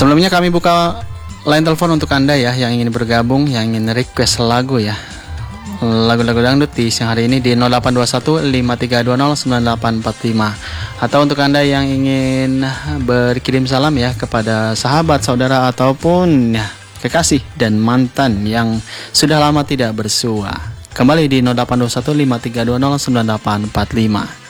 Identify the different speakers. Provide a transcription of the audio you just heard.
Speaker 1: Sebelumnya kami buka line telepon untuk Anda ya yang ingin bergabung, yang ingin request lagu ya, lagu-lagu dangdut di siang hari ini di 0821 5320 9845. Atau untuk Anda yang ingin berkirim salam ya kepada sahabat, saudara ataupun ya, kekasih dan mantan yang sudah lama tidak bersua, kembali di 0821 5320 9845.